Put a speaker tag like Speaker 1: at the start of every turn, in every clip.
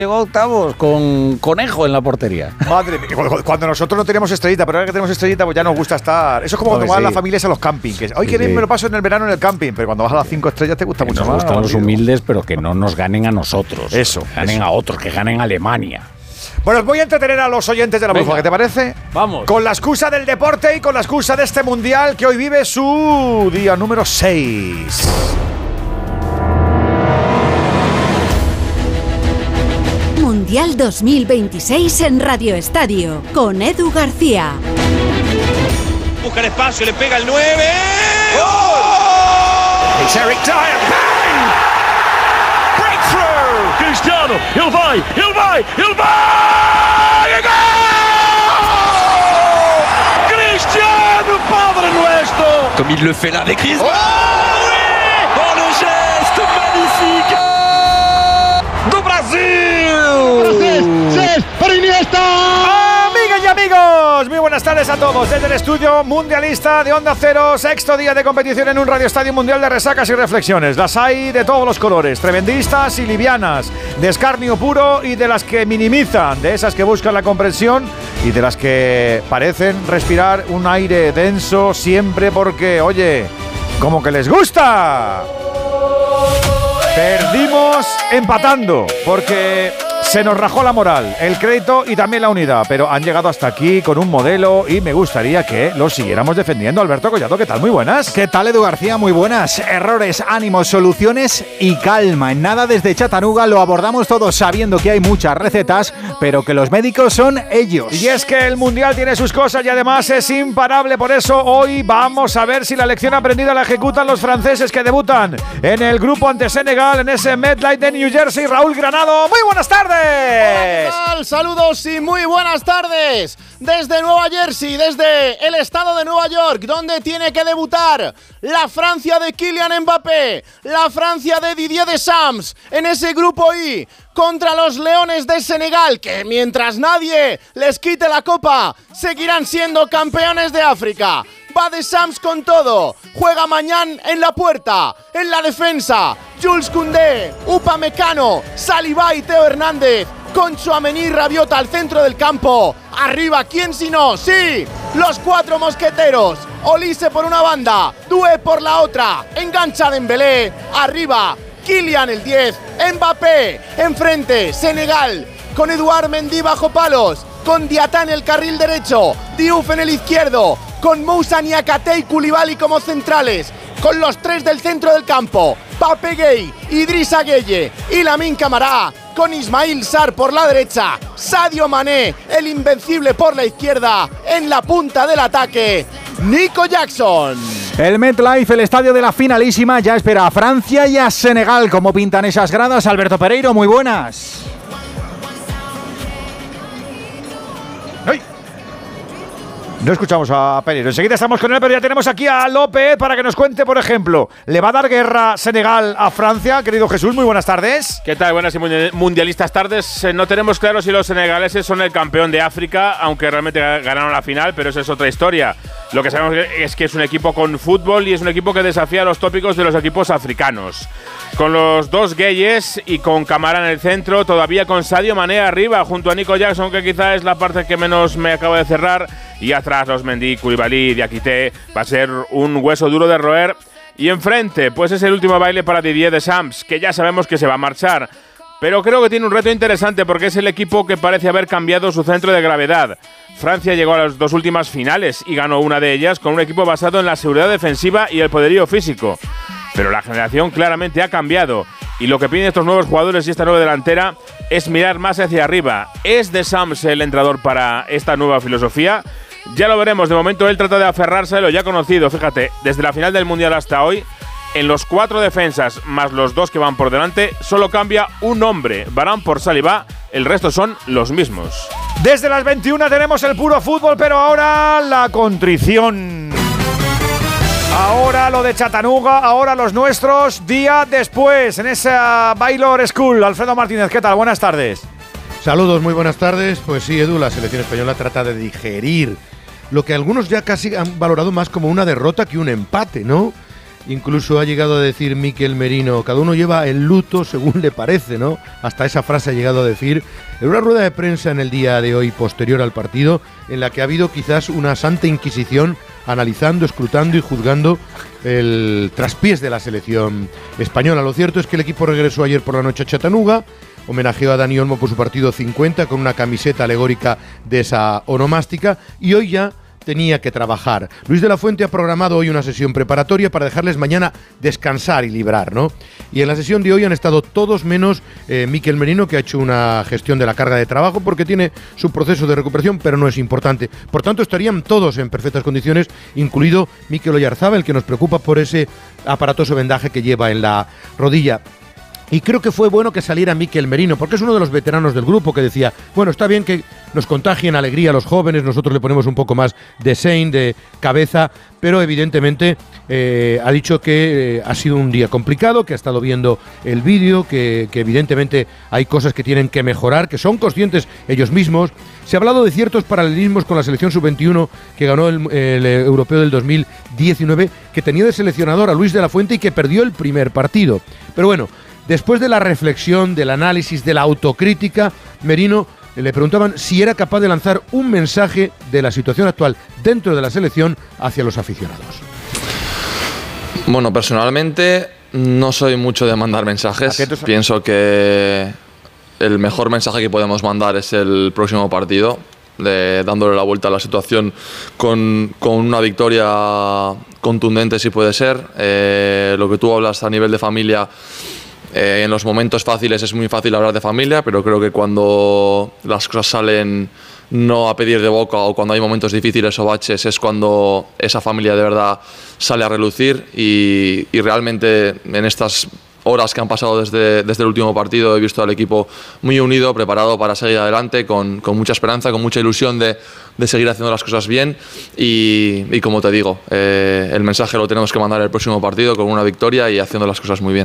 Speaker 1: Llegó a octavos con Conejo en la portería.
Speaker 2: Madre mía, cuando nosotros no teníamos estrellita, pero ahora que tenemos estrellita, pues ya nos gusta estar. Eso es como cuando van las familias a los campings. Hoy me lo paso en el verano en el camping, pero cuando vas a las 5 estrellas te gusta mucho más.
Speaker 1: Nos gustan los humildes, pero que no nos ganen a nosotros.
Speaker 2: Eso.
Speaker 1: Ganen a otros, que ganen a Alemania.
Speaker 2: Bueno, os voy a entretener a los oyentes de la Brújula, ¿qué te parece?
Speaker 1: Vamos.
Speaker 2: Con la excusa del deporte y con la excusa de este mundial que hoy vive su día número 6.
Speaker 3: Mundial 2026 en Radio Estadio, con Edu García.
Speaker 4: Busca el espacio, le pega el 9.
Speaker 2: ¡Gol! Es Eric Dyer. ¡Bang! Breakthrough!
Speaker 5: Cristiano, ele vai! E gol! Cristiano, Padre Nuestro!
Speaker 4: Comme il le fait là avec Griezmann.
Speaker 5: Oh, le geste magnifique do Brasil!
Speaker 2: Para Iniesta. Amigas y amigos, muy buenas tardes a todos desde el estudio mundialista de Onda Cero, sexto día de competición en un Radio Estadio Mundial de resacas y reflexiones. Las hay de todos los colores, tremendistas y livianas, de escarnio puro y de las que minimizan, de esas que buscan la comprensión y de las que parecen respirar un aire denso siempre porque, oye, como que les gusta. Perdimos empatando porque se nos rajó la moral, el crédito y también la unidad, pero han llegado hasta aquí con un modelo y me gustaría que lo siguiéramos defendiendo. Alberto Collado, ¿qué tal? Muy buenas.
Speaker 6: ¿Qué tal, Edu García? Muy buenas. Errores, ánimos, soluciones y calma. En nada desde Chattanooga lo abordamos todos sabiendo que hay muchas recetas, pero que los médicos son ellos.
Speaker 2: Y es que el Mundial tiene sus cosas y además es imparable, por eso hoy vamos a ver si la lección aprendida la ejecutan los franceses que debutan en el grupo ante Senegal en ese MetLife de New Jersey. Raúl Granado, muy buenas tardes.
Speaker 7: Hola, ¿qué tal? Saludos y muy buenas tardes desde Nueva Jersey, desde el estado de Nueva York, donde tiene que debutar la Francia de Kylian Mbappé, la Francia de Didier Deschamps en ese grupo I contra los Leones de Senegal, que mientras nadie les quite la copa seguirán siendo campeones de África. Va Deschamps con todo, juega Mañán en la puerta, en la defensa, Jules Koundé, Upamecano, Saliba y Teo Hernández, con Tchouaméni y Rabiot al centro del campo. Arriba, ¿quién si no? Sí, los cuatro mosqueteros. Olise por una banda, Doué por la otra, engancha Dembélé, arriba, Kylian el 10, Mbappé, enfrente, Senegal, con Edouard Mendy bajo palos, con Diatá en el carril derecho, Diouf en el izquierdo, con Moussa Niakhaté y Koulibaly como centrales, con los tres del centro del campo, Pape Gueye, Idrissa Gueye y Lamine Camara, con Ismaïl Sarr por la derecha, Sadio Mané, el invencible por la izquierda, en la punta del ataque, Nico Jackson.
Speaker 6: El MetLife, el estadio de la finalísima, ya espera a Francia y a Senegal. ¿Cómo pintan esas gradas? Alberto Pereiro, muy buenas.
Speaker 2: No escuchamos a Pereiro. Enseguida estamos con él, pero ya tenemos aquí a López para que nos cuente, por ejemplo, ¿le va a dar guerra Senegal a Francia? Querido Jesús, muy buenas tardes.
Speaker 8: ¿Qué tal? Buenas y mundialistas tardes. No tenemos claro si los senegaleses son el campeón de África, aunque realmente ganaron la final, pero eso es otra historia. Lo que sabemos es que es un equipo con fútbol y es un equipo que desafía los tópicos de los equipos africanos. Con los dos Gueyes y con Camara en el centro, todavía con Sadio Mané arriba, junto a Nico Jackson, que quizá es la parte que menos me acabo de cerrar, y atrás los Mendy, Koulibaly, Diakité. Va a ser un hueso duro de roer. Y enfrente, pues es el último baile para Didier Deschamps, que ya sabemos que se va a marchar. Pero creo que tiene un reto interesante porque es el equipo que parece haber cambiado su centro de gravedad. Francia llegó a las dos últimas finales y ganó una de ellas con un equipo basado en la seguridad defensiva y el poderío físico. Pero la generación claramente ha cambiado y lo que piden estos nuevos jugadores y esta nueva delantera es mirar más hacia arriba. ¿Es Deschamps el entrenador para esta nueva filosofía? Ya lo veremos. De momento él trata de aferrarse a lo ya conocido. Fíjate, desde la final del Mundial hasta hoy, en los cuatro defensas más los dos que van por delante, solo cambia un nombre, Varane por Saliba, el resto son los mismos.
Speaker 2: Desde las 21 tenemos el puro fútbol, pero ahora la contrición. Ahora lo de Chattanooga, ahora los nuestros, día después, en esa Baylor School. Alfredo Martínez, ¿qué tal? Buenas tardes.
Speaker 9: Saludos, muy buenas tardes. Pues sí, Edu, la selección española trata de digerir lo que algunos ya casi han valorado más como una derrota que un empate, ¿no? Incluso ha llegado a decir Mikel Merino, cada uno lleva el luto según le parece, ¿no? Hasta esa frase ha llegado a decir en una rueda de prensa en el día de hoy posterior al partido, en la que ha habido quizás una santa inquisición analizando, escrutando y juzgando el traspiés de la selección española. Lo cierto es que el equipo regresó ayer por la noche a Chattanooga, homenajeó a Dani Olmo por su partido 50 con una camiseta alegórica de esa onomástica, y hoy ya tenía que trabajar. Luis de la Fuente ha programado hoy una sesión preparatoria para dejarles mañana descansar y librar, ¿no? Y en la sesión de hoy han estado todos menos Mikel Merino, que ha hecho una gestión de la carga de trabajo porque tiene su proceso de recuperación, pero no es importante. Por tanto, estarían todos en perfectas condiciones, incluido Mikel Oyarzabal, que nos preocupa por ese aparatoso vendaje que lleva en la rodilla. Y creo que fue bueno que saliera Mikel Merino, porque es uno de los veteranos del grupo que decía, bueno, está bien que nos contagien alegría a los jóvenes, nosotros le ponemos un poco más de sein, de cabeza, pero evidentemente ha dicho que ha sido un día complicado, que ha estado viendo el vídeo, que evidentemente hay cosas que tienen que mejorar, que son conscientes ellos mismos. Se ha hablado de ciertos paralelismos con la selección sub-21 que ganó el europeo del 2019, que tenía de seleccionador a Luis de la Fuente y que perdió el primer partido. Pero bueno, después de la reflexión, del análisis, de la autocrítica, Merino le preguntaban si era capaz de lanzar un mensaje de la situación actual dentro de la selección hacia los aficionados.
Speaker 10: Bueno, personalmente no soy mucho de mandar mensajes. Pienso que el mejor mensaje que podemos mandar es el próximo partido, dándole la vuelta a la situación con una victoria contundente, si puede ser. Lo que tú hablas a nivel de familia, en los momentos fáciles es muy fácil hablar de familia, pero creo que cuando las cosas salen no a pedir de boca o cuando hay momentos difíciles o baches es cuando esa familia de verdad sale a relucir, y realmente en estas horas que han pasado desde el último partido he visto al equipo muy unido, preparado para seguir adelante, con mucha esperanza, con mucha ilusión de seguir haciendo las cosas bien, y como te digo, el mensaje lo tenemos que mandar el próximo partido con una victoria y haciendo las cosas muy bien.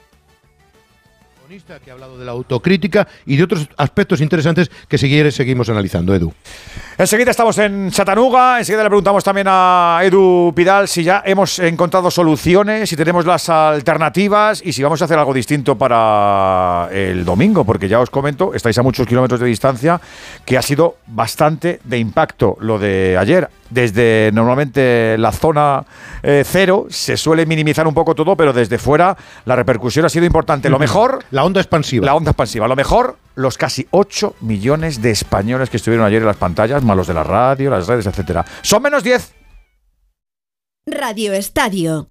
Speaker 9: Que ha hablado de la autocrítica y de otros aspectos interesantes que si quieres seguimos analizando, Edu.
Speaker 2: Enseguida estamos en Chattanooga, enseguida le preguntamos también a Edu Pidal si ya hemos encontrado soluciones, si tenemos las alternativas y si vamos a hacer algo distinto para el domingo, porque ya os comento, estáis a muchos kilómetros de distancia, que ha sido bastante de impacto lo de ayer. Desde normalmente la zona cero se suele minimizar un poco todo, pero desde fuera la repercusión ha sido importante. Lo mejor,
Speaker 9: la onda expansiva.
Speaker 2: La onda expansiva. Lo mejor, los casi 8 millones de españoles que estuvieron ayer en las pantallas, más los de la radio, las redes, etcétera. Son menos 10.
Speaker 3: Radio Estadio.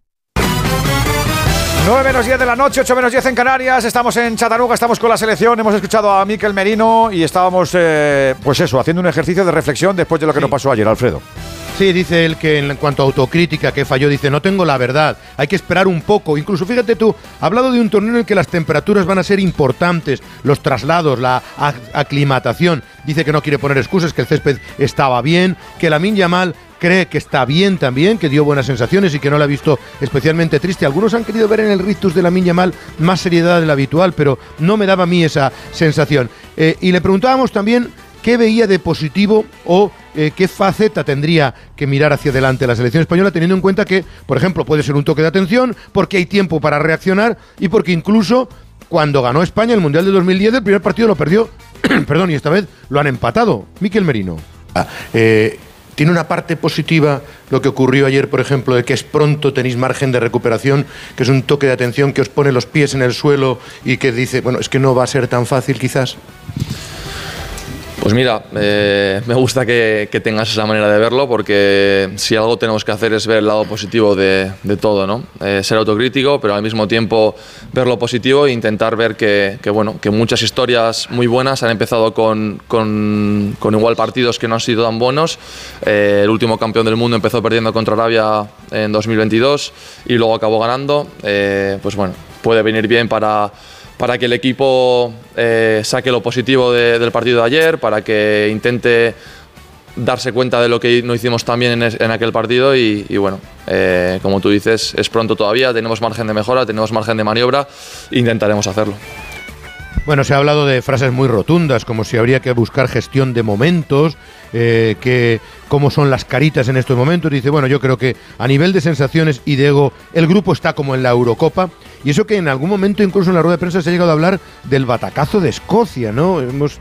Speaker 2: 9 menos 10 de la noche, 8 menos 10 en Canarias. Estamos en Chattanooga, estamos con la selección. Hemos escuchado a Mikel Merino y estábamos, pues eso, haciendo un ejercicio de reflexión después de lo que nos pasó ayer, Alfredo.
Speaker 9: Sí, dice él que en cuanto a autocrítica, que falló, dice, no tengo la verdad, hay que esperar un poco. Incluso, fíjate tú, ha hablado de un torneo en el que las temperaturas van a ser importantes, los traslados, la aclimatación. Dice que no quiere poner excusas, que el césped estaba bien, que Lamine Yamal cree que está bien también, que dio buenas sensaciones y que no la ha visto especialmente triste. Algunos han querido ver en el rictus de Lamine Yamal más seriedad de la habitual, pero no me daba a mí esa sensación. Y le preguntábamos también qué veía de positivo o qué faceta tendría que mirar hacia adelante la selección española, teniendo en cuenta que, por ejemplo, puede ser un toque de atención, porque hay tiempo para reaccionar y porque incluso cuando ganó España el Mundial de 2010, el primer partido lo perdió, perdón, y esta vez lo han empatado. Mikel Merino. ¿Tiene una parte positiva lo que ocurrió ayer, por ejemplo, de que es pronto, tenéis margen de recuperación, que es un toque de atención que os pone los pies en el suelo y que dice, bueno, es que no va a ser tan fácil quizás?
Speaker 10: Pues mira, me gusta que tengas esa manera de verlo, porque si algo tenemos que hacer es ver el lado positivo de todo, ¿no? Ser autocrítico, pero al mismo tiempo ver lo positivo e intentar ver que muchas historias muy buenas han empezado con igual partidos que no han sido tan buenos. El último campeón del mundo empezó perdiendo contra Arabia en 2022 y luego acabó ganando. Pues bueno, puede venir bien para que el equipo saque lo positivo del partido de ayer, para que intente darse cuenta de lo que no hicimos tan bien en aquel partido y bueno, como tú dices, es pronto todavía, tenemos margen de mejora, tenemos margen de maniobra, intentaremos hacerlo.
Speaker 9: Bueno, se ha hablado de frases muy rotundas, como si habría que buscar gestión de momentos, que cómo son las caritas en estos momentos. Dice, bueno, yo creo que a nivel de sensaciones y de ego, el grupo está como en la Eurocopa. Y eso que en algún momento, incluso en la rueda de prensa, se ha llegado a hablar del batacazo de Escocia, ¿no? Hemos